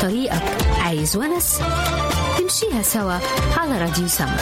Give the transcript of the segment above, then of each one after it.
طريقك. عايز ونس؟ تمشيها سوا على راديو سما.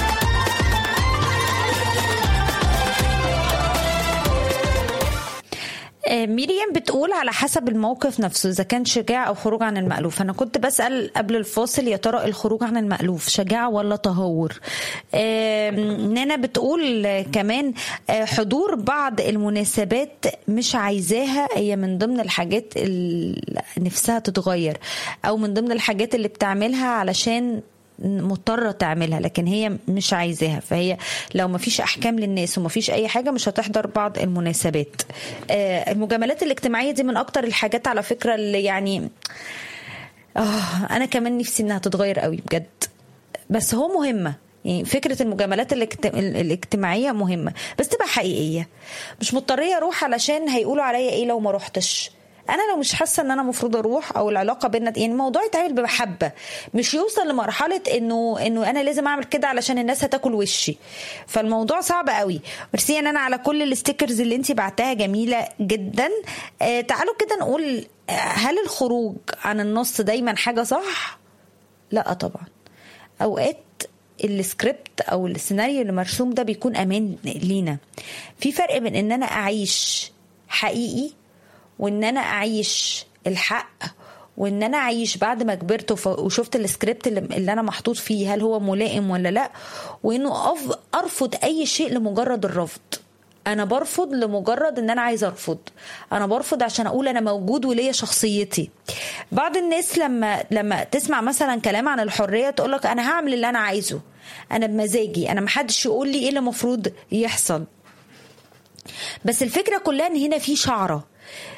ميريام بتقول على حسب الموقف نفسه إذا كان شجاع أو خروج عن المألوف. أنا كنت بسأل قبل الفاصل يا ترى الخروج عن المألوف شجاع ولا تهور؟ نانا بتقول كمان حضور بعض المناسبات مش عايزاها، هي من ضمن الحاجات اللي نفسها تتغير أو من ضمن الحاجات اللي بتعملها علشان مضطرة تعملها لكن هي مش عايزاها. فهي لو ما فيش أحكام للناس وما فيش أي حاجة مش هتحضر بعض المناسبات. المجاملات الاجتماعية دي من أكتر الحاجات على فكرة اللي يعني أنا كمان نفسي إنها تتغير قوي بجد، بس هو مهمة. يعني فكرة المجاملات الاجتماعية مهمة بس تبقى حقيقية، مش مضطرية أروح علشان هيقولوا عليا إيه لو ما روحتش. انا لو مش حاسه ان انا مفروض اروح او العلاقه بيننا يعني الموضوع يتعامل بمحبه، مش يوصل لمرحله انه انا لازم اعمل كده علشان الناس هتاكل وشي. فالموضوع صعب قوي. ميرسي انا على كل الستيكرز اللي انتي بعتها جميله جدا. تعالوا كده نقول، هل الخروج عن النص دايما حاجه صح؟ لا طبعا. اوقات السكريبت او السيناريو اللي مرسوم ده بيكون امان لينا. في فرق بين ان انا اعيش حقيقي وان انا اعيش الحق وان انا اعيش بعد ما كبرت وشفت السكريبت اللي انا محطوط فيه هل هو ملائم ولا لا، وانه ارفض اي شيء لمجرد الرفض. انا برفض لمجرد ان انا عايز ارفض، انا برفض عشان اقول انا موجود وليا شخصيتي. بعض الناس لما تسمع مثلا كلام عن الحرية تقولك انا هعمل اللي انا عايزه، انا بمزاجي، انا محدش يقول لي ايه اللي المفروض يحصل. بس الفكرة كلها ان هنا في شعرة.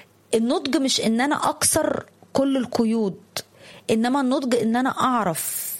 النضج مش ان انا اكسر كل القيود، انما النضج ان انا اعرف